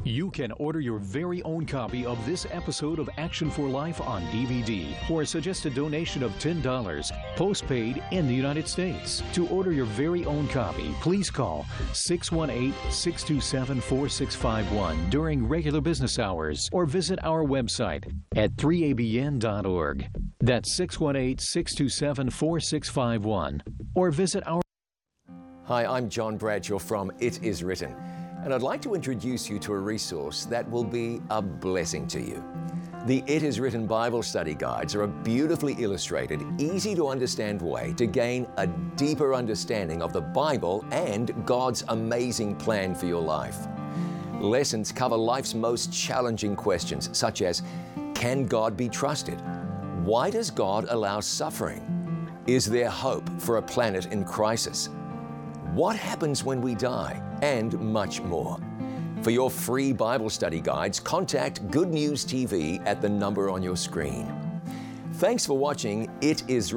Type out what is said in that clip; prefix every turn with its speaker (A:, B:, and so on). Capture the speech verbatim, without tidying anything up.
A: You can order your very own copy of this episode of Action for Life on D V D for a suggested donation of ten dollars, postpaid in the United States. To order your very own copy, please call six one eight, six two seven, four six five one during regular business hours or visit our website at three A B N dot org. That's six one eight, six two seven, four six five one or visit our
B: Hi, I'm John Bradshaw from It Is Written, and I'd like to introduce you to a resource that will be a blessing to you. The It Is Written Bible Study Guides are a beautifully illustrated, easy to understand way to gain a deeper understanding of the Bible and God's amazing plan for your life. Lessons cover life's most challenging questions, such as, can God be trusted? Why does God allow suffering? Is there hope for a planet in crisis? What happens when we die? And much more. For your free Bible study guides, contact Good News T V at the number on your screen. Thanks for watching It Is